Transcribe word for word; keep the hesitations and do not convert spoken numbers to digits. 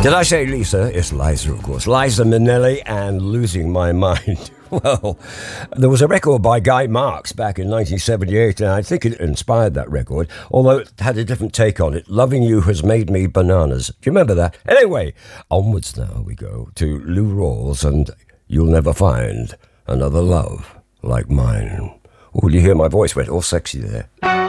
Did I say Lisa? It's Liza, of course. Liza Minnelli and Losing My Mind. Well, there was a record by Guy Marks back in nineteen seventy-eight, and I think it inspired that record, although it had a different take on it. Loving You Has Made Me Bananas. Do you remember that? Anyway, onwards now we go to Lou Rawls and You'll Never Find Another Love Like Mine. Oh, you hear my voice went all sexy there.